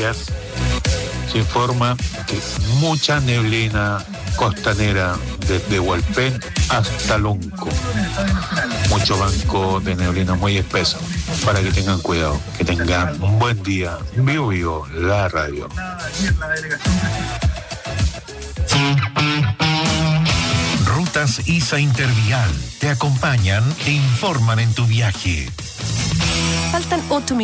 Noticias se informa que mucha neblina costanera desde Hualpén hasta Lunco. Mucho banco de neblina muy espeso, para que tengan cuidado, que tengan un buen día. Vivo Vivo, la radio. Rutas ISA Intervial te acompañan e informan en tu viaje. Faltan 8 minutos.